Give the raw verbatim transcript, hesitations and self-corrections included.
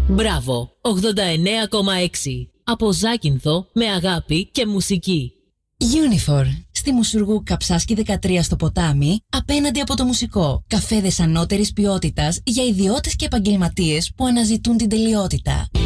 Μπράβο, ογδόντα εννέα κόμμα έξι. Από Ζάκυνθο με αγάπη και μουσική. Unifor. Στη Μουσουργού Καψάσκη δεκατρία στο Ποτάμι, απέναντι από το Μουσικό. Καφέδες ανώτερης ποιότητας για ιδιώτες και επαγγελματίες που αναζητούν την τελειότητα.